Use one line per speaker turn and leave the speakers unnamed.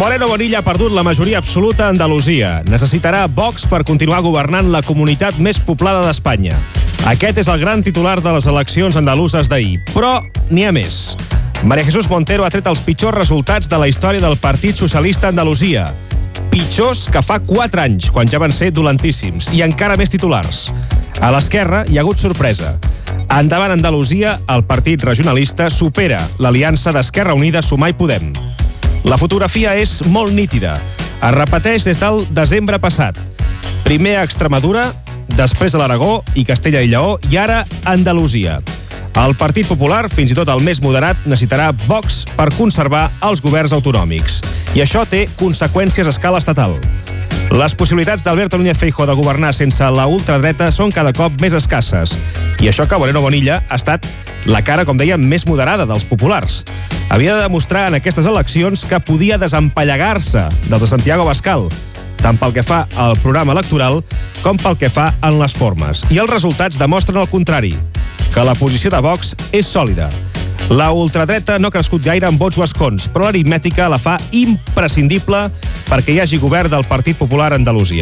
Moreno Bonilla ha perdut la majoria absoluta a Andalusia. Necessitarà Vox per continuar governant la comunitat més poblada d'Espanya. Aquest és el gran titular de les eleccions andaluses d'ahir. Però n'hi ha més. María Jesús Montero ha tret els pitjors resultats de la història del Partit Socialista a Andalusia. Pitjors que fa 4 anys, quan ja van ser dolentíssims, i encara més titulars. A l'esquerra hi ha hagut sorpresa. Endavant Andalusia, el partit regionalista supera l'aliança d'Esquerra Unida, Sumar i Podem. La fotografia és molt nítida. Es repeteix des del desembre passat. Primer a Extremadura, després a l'Aragó i Castella i Lleó, i ara a Andalusia. El Partit Popular, fins i tot el més moderat, necessitarà Vox per conservar els governs autonòmics. I això té conseqüències a escala estatal. Les possibilitats d'Alberto Núñez Feijóo de governar sense la ultradreta són cada cop més escasses. I això que Moreno Bonilla ha estat la cara, com dèiem, més moderada dels populars. Havia de demostrar en aquestes eleccions que podia desempallegar-se dels de Santiago Abascal, tant pel que fa al programa electoral com pel que fa en les formes. I els resultats demostren el contrari, que la posició de Vox és sòlida. La ultradreta no ha crescut gaire en vots o escons, però l'aritmètica la fa imprescindible perquè hi hagi govern del Partit Popular a Andalusia.